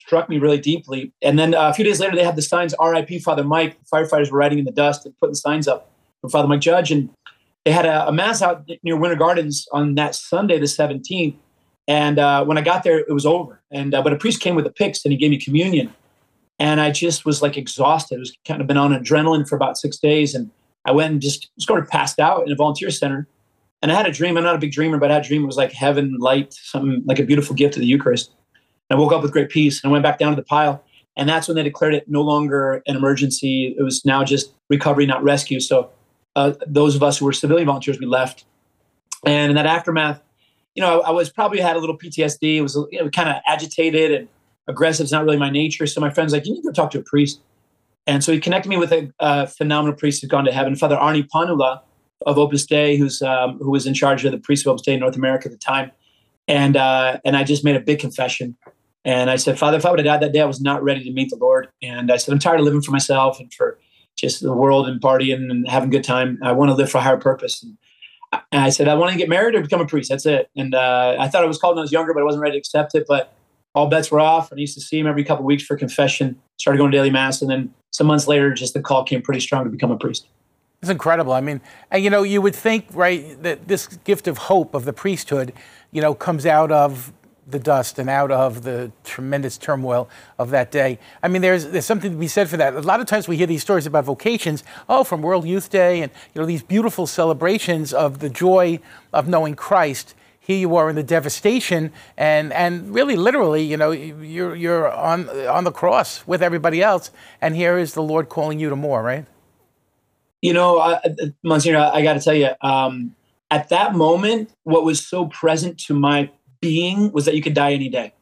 struck me really deeply. And then a few days later, they had the signs, R.I.P. Father Mike. The firefighters were writing in the dust and putting signs up for Father Mike Judge. And they had a mass out near Winter Gardens on that Sunday, the 17th. And when I got there, it was over. And but a priest came with a pyx and he gave me communion. And I just was like exhausted. I was kind of been on adrenaline for about 6 days. And I went and just sort of passed out in a volunteer center. And I had a dream. I'm not a big dreamer, but I had a dream. It was like heaven, light, something like a beautiful gift of the Eucharist. And I woke up with great peace and I went back down to the pile. And that's when they declared it no longer an emergency. It was now just recovery, not rescue. So those of us who were civilian volunteers, we left. And in that aftermath, I was probably had a little PTSD. It was kind of agitated and aggressive. It's not really my nature. So my friend's like, you need to go talk to a priest. And so he connected me with a phenomenal priest who's gone to heaven, Father Arnie Panula of Opus Dei, who was in charge of the priests of Opus Dei in North America at the time. And I just made a big confession. And I said, Father, if I would have died that day, I was not ready to meet the Lord. And I said, I'm tired of living for myself and for just the world and partying and having a good time. I want to live for a higher purpose. And I said, I want to get married or become a priest. That's it. And I thought I was called when I was younger, but I wasn't ready to accept it. But all bets were off. And I used to see him every couple of weeks for confession, started going to daily mass. And then some months later, just the call came pretty strong to become a priest. It's incredible. I mean, and, you would think, right, that this gift of hope of the priesthood, comes out of the dust and out of the tremendous turmoil of that day. I mean, there's something to be said for that. A lot of times we hear these stories about vocations, from World Youth Day and, these beautiful celebrations of the joy of knowing Christ. Here you are in the devastation and really literally, you're on the cross with everybody else. And here is the Lord calling you to more, right? Monsignor, I got to tell you, at that moment, what was so present to my being was that you could die any day.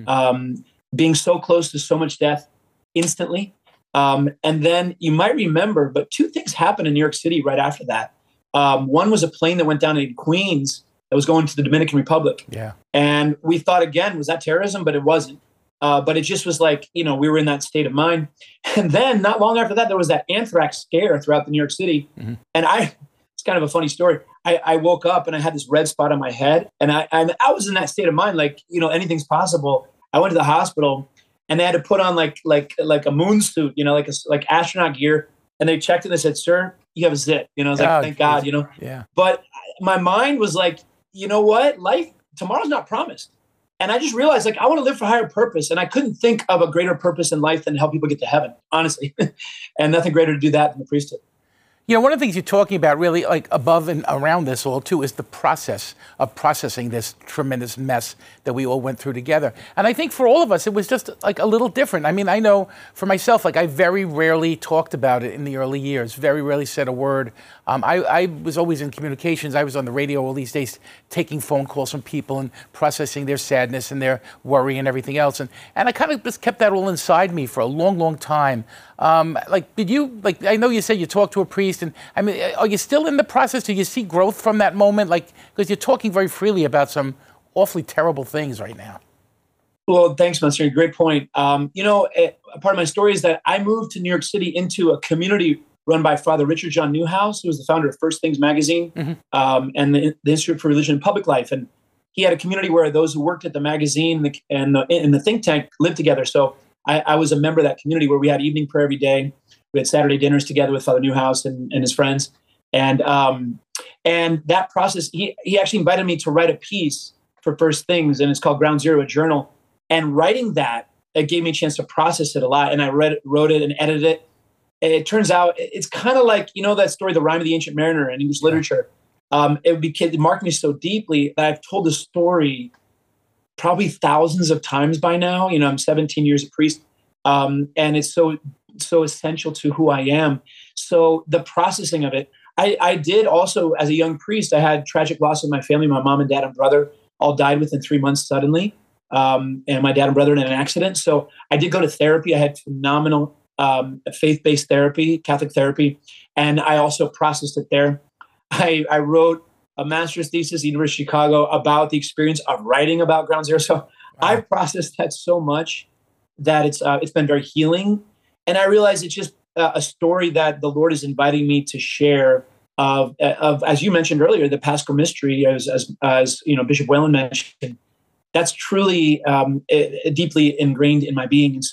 Being so close to so much death instantly. And then you might remember, but two things happened in New York City right after that. One was a plane that went down in Queens that was going to the Dominican Republic. Yeah. And we thought again, was that terrorism? But it wasn't. But it just was like, we were in that state of mind. And then not long after that, there was that anthrax scare throughout the New York City. Mm-hmm. And it's kind of a funny story. I woke up and I had this red spot on my head. And I was in that state of mind, like, anything's possible. I went to the hospital and they had to put on like a moon suit, like astronaut gear. And they checked and they said, sir, you have a zit. I was like, thank God, Yeah. But my mind was like, you know what? Life, tomorrow's not promised. And I just realized, I want to live for a higher purpose. And I couldn't think of a greater purpose in life than help people get to heaven, honestly. And nothing greater to do that than the priesthood. One of the things you're talking about really above and around this all too is the process of processing this tremendous mess that we all went through together. And I think for all of us, it was just a little different. I mean, I know for myself, I very rarely talked about it in the early years, very rarely said a word. I was always in communications. I was on the radio all these days, taking phone calls from people and processing their sadness and their worry and everything else. And I kind of just kept that all inside me for a long, long time. Did you, I know you said you talked to a priest, and I mean, are you still in the process? Do you see growth from that moment? Because you're talking very freely about some awfully terrible things right now. Well, thanks, Monsignor. Great point. Part of my story is that I moved to New York City into a community run by Father Richard John Newhouse, who was the founder of First Things magazine, mm-hmm. And the Institute for Religion and Public Life. And he had a community where those who worked at the magazine and the think tank lived together. So I was a member of that community where we had evening prayer every day. We had Saturday dinners together with Father Newhouse and his friends. And that process, he actually invited me to write a piece for First Things, and it's called Ground Zero, a journal. And writing that, it gave me a chance to process it a lot. And I wrote it and edited it. And it turns out it's kind of like, that story, The Rime of the Ancient Mariner in English literature. It marked me so deeply that I've told the story probably thousands of times by now. I'm 17 years a priest. And it's so essential to who I am. So the processing of it, I did also, as a young priest, I had tragic loss in my family. My mom and dad and brother all died within 3 months suddenly. And my dad and brother in an accident. So I did go to therapy. I had phenomenal faith-based therapy, Catholic therapy. And I also processed it there. I wrote a master's thesis at the University of Chicago about the experience of writing about Ground Zero. So I've processed that so much that it's been very healing. And I realize it's just a story that the Lord is inviting me to share of as you mentioned earlier, the Paschal mystery, as Bishop Whalen mentioned. that's truly deeply ingrained in my being. And